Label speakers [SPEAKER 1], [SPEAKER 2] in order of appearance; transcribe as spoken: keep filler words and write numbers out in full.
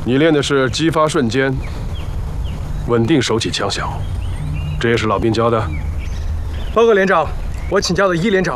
[SPEAKER 1] 你练的是击发瞬间，稳定手起枪响，这也是老兵教的。
[SPEAKER 2] 报告连长，我请教了一连长。